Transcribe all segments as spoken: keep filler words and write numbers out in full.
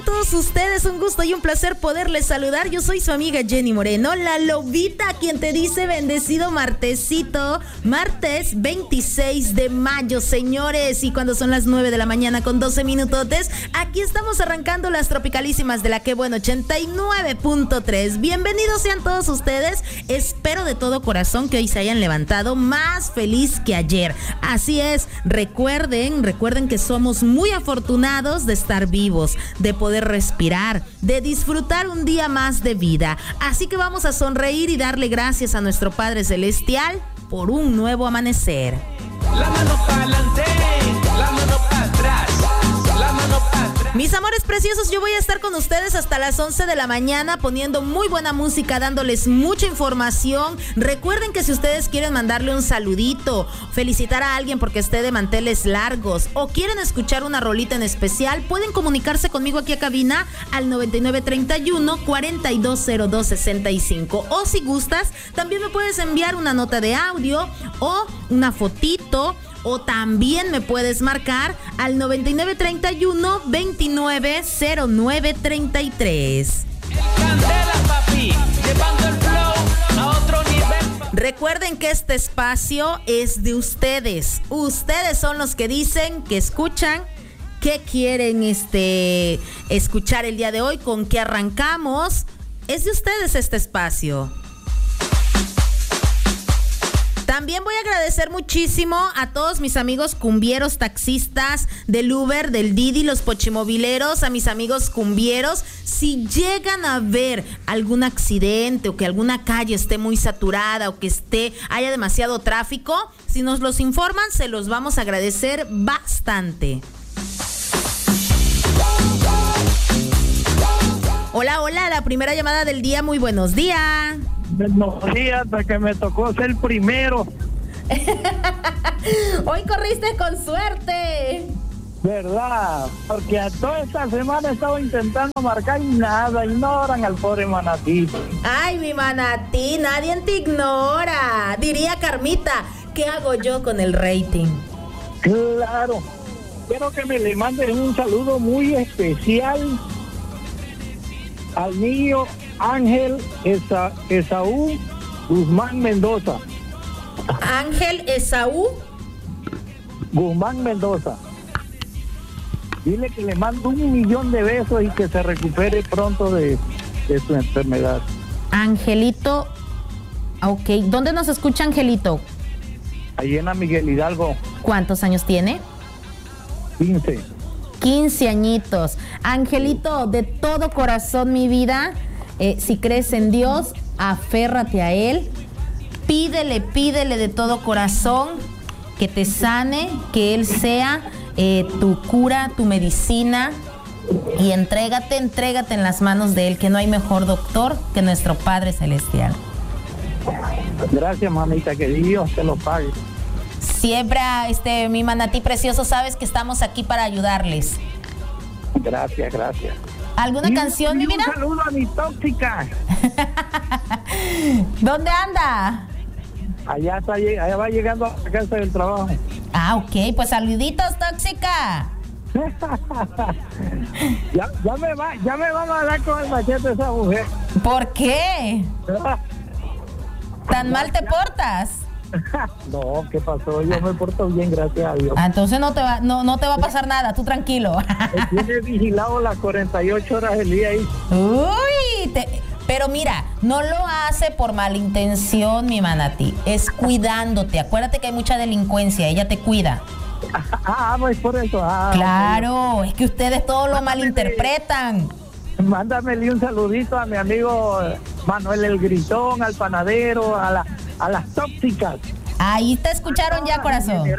todos ustedes? Un gusto y un placer poderles saludar. Yo soy su amiga Jenny Moreno, la lobita, quien te dice bendecido martesito, martes veintiséis de mayo, señores. Y cuando son las nueve de la mañana con doce minutotes, aquí estamos arrancando las tropicalísimas de la que bueno ochenta y nueve punto tres. Bienvenidos sean todos ustedes. Espero de todo corazón que hoy se hayan levantado más feliz que ayer. Así es, recuerden, recuerden que somos muy afortunados de estar vivos, de poder respirar, de disfrutar un día más de vida. Así que vamos a sonreír y darle gracias a nuestro Padre Celestial por un nuevo amanecer. La mano para adelante, la mano para atrás, la mano para atrás. Mis amores preciosos, yo voy a estar con ustedes hasta las once de la mañana poniendo muy buena música, dándoles mucha información. Recuerden que si ustedes quieren mandarle un saludito, felicitar a alguien porque esté de manteles largos o quieren escuchar una rolita en especial, pueden comunicarse conmigo aquí a cabina al noventa y nueve treinta y uno, cuarenta y dos cero dos sesenta y cinco. O si gustas, también me puedes enviar una nota de audio o una fotito. O también me puedes marcar al noventa y nueve treinta y uno, veintinueve cero nueve treinta y tres. Candela, papi, llevando el flow a otro nivel. Recuerden que este espacio es de ustedes. Ustedes son los que dicen, que escuchan, que quieren este, escuchar el día de hoy, con qué arrancamos. Es de ustedes este espacio. También voy a agradecer muchísimo a todos mis amigos cumbieros, taxistas del Uber, del Didi, los pochimobileros, a mis amigos cumbieros. Si llegan a ver algún accidente o que alguna calle esté muy saturada o que esté haya demasiado tráfico, si nos los informan, se los vamos a agradecer bastante. Hola, hola, la primera llamada del día, muy buenos días. Buenos días, hasta que me tocó ser primero. Hoy corriste con suerte. ¿Verdad? Porque toda esta semana he estado intentando marcar y nada, ignoran al pobre Manatí. Ay, mi Manatí, nadie te ignora. Diría Carmita, ¿qué hago yo con el rating? Claro. Quiero que me le manden un saludo muy especial al niño Ángel Esa, Esaú Guzmán Mendoza. Ángel Esaú Guzmán Mendoza. Dile que le mando un millón de besos y que se recupere pronto de, de su enfermedad. Angelito, ok. ¿Dónde nos escucha Angelito? Ahí en la Miguel Hidalgo. ¿Cuántos años tiene? quince. quince añitos. Angelito, de todo corazón, mi vida, eh, si crees en Dios, aférrate a Él. Pídele, pídele de todo corazón que te sane, que Él sea eh, tu cura, tu medicina. Y entrégate, entrégate en las manos de Él, que no hay mejor doctor que nuestro Padre Celestial. Gracias, mamita, que Dios te lo pague. Siempre, este, mi Manatí precioso, sabes que estamos aquí para ayudarles. Gracias, gracias. ¿Alguna y, canción, y mi vida? Un saludo a mi tóxica. ¿Dónde anda? Allá está, allá va llegando a la casa del trabajo. Ah, ok, pues saluditos, tóxica. ya, ya me va, ya me va a mandar con el machete esa mujer. ¿Por qué? ¿Tan mal te portas? No, ¿qué pasó? Yo me porto bien, gracias a Dios. Ah, entonces no te va, no, no te va a pasar nada, tú tranquilo. Tiene vigilado las cuarenta y ocho horas del día ahí. Uy, te, pero mira, no lo hace por mala intención, mi Manatí. Es cuidándote. Acuérdate que hay mucha delincuencia, ella te cuida. Ah, pues por eso. Ah, claro, es que ustedes todo lo malinterpretan. Mándamele un saludito a mi amigo Manuel el Gritón, al panadero, a la a las tóxicas. Ahí te escucharon ya, corazón.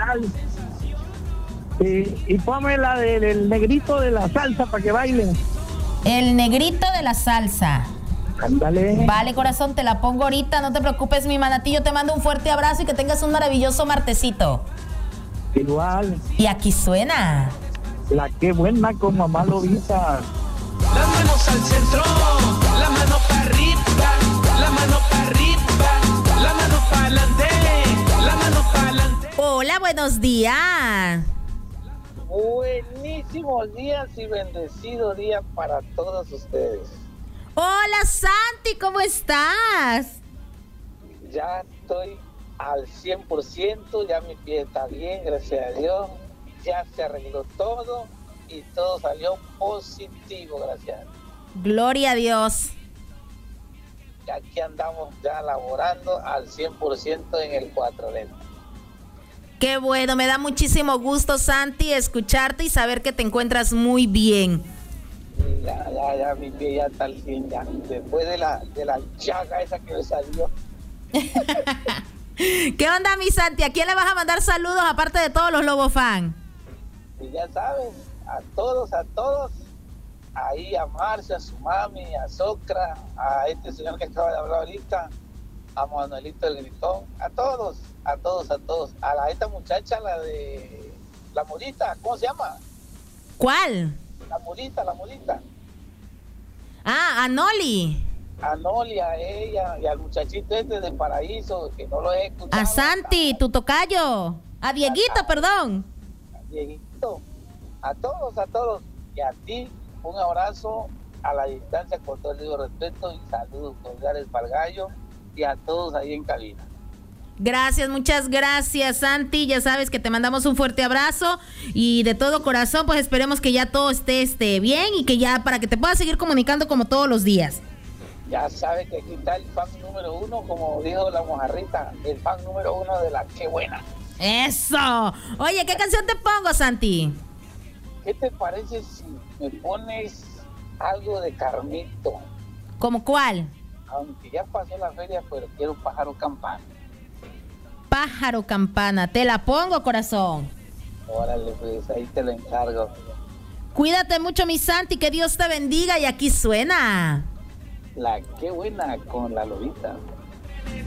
Y, y ponme la del de, negrito de la salsa para que bailen. El negrito de la salsa. Ándale. Vale, corazón, te la pongo ahorita, no te preocupes, mi Manatí. Yo te mando un fuerte abrazo y que tengas un maravilloso martesito. Igual. Y aquí suena la que buena con mamá Lobita. Las manos al centro, la mano para arriba, la mano para arriba, la mano para adelante, la mano para adelante. Hola, buenos días. Buenísimos días y bendecido día para todos ustedes. Hola Santi, ¿cómo estás? Ya estoy al cien por ciento, ya mi pie está bien, gracias a Dios. Ya se arregló todo y todo salió positivo, gracias a Dios. Gloria a Dios. Y aquí andamos ya laborando al cien por ciento en el cuatro D. Qué bueno, me da muchísimo gusto, Santi, escucharte y saber que te encuentras muy bien. Ya, ya, ya, mi pie ya está al cien, ya. Después de la, de la chaga esa que me salió. ¿Qué onda, mi Santi? ¿A quién le vas a mandar saludos aparte de todos los Lobo Fan? Y ya saben, a todos, a todos, ahí a Marcia, a su mami, a Socra, a este señor que acaba de hablar ahorita, a Manuelito el Gritón, a todos, a todos, a todos, a la, esta muchacha, la de la Molita, ¿cómo se llama? ¿Cuál? La Molita, la Molita. Ah, a Noli. A Noli, a ella y al muchachito este de Paraíso, que no lo he escuchado. A Santi, tu tocayo. A Dieguito, perdón. A Dieguito, a todos, a todos. Y a ti, un abrazo a la distancia con todo el debido respeto y saludos cordiales para el gallo y a todos ahí en cabina. Gracias, muchas gracias, Santi. Ya sabes que te mandamos un fuerte abrazo y de todo corazón, pues esperemos que ya todo esté, esté bien y que ya para que te puedas seguir comunicando como todos los días. Ya sabes que aquí está el fan número uno, como dijo la mojarrita, el fan número uno de la Qué Buena. ¡Eso! Oye, ¿qué canción te pongo, Santi? ¿Qué te parece si me pones algo de Carmito? ¿Cómo cuál? Aunque ya pasó la feria, pero quiero Pájaro Campana. Pájaro Campana, te la pongo, corazón. Órale, pues ahí te lo encargo. Cuídate mucho, mi Santi, que Dios te bendiga y aquí suena La Qué Buena con la Lolita.